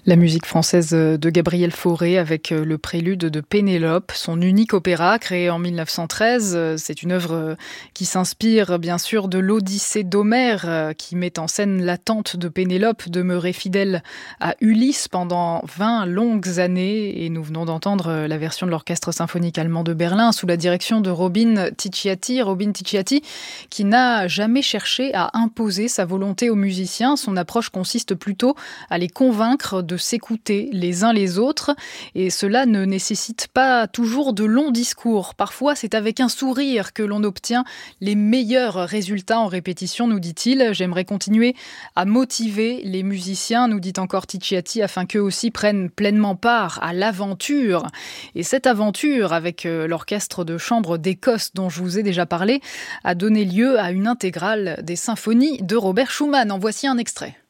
La musique française de Gabriel Fauré avec le prélude de Pénélope, son unique opéra créé en 1913. C'est une œuvre qui s'inspire bien sûr de l'Odyssée d'Homère qui met en scène l'attente de Pénélope demeurée fidèle à Ulysse pendant 20 longues années. Et nous venons d'entendre la version de l'Orchestre symphonique allemand de Berlin sous la direction de Robin Ticciati, qui n'a jamais cherché à imposer sa volonté aux musiciens. Son approche consiste plutôt à les convaincre de s'écouter les uns les autres, et cela ne nécessite pas toujours de longs discours. Parfois, c'est avec un sourire que l'on obtient les meilleurs résultats en répétition, nous dit-il. J'aimerais continuer à motiver les musiciens, nous dit encore Ticciati, afin qu'eux aussi prennent pleinement part à l'aventure. Et cette aventure, avec l'orchestre de chambre d'Écosse dont je vous ai déjà parlé, a donné lieu à une intégrale des symphonies de Robert Schumann. En voici un extrait.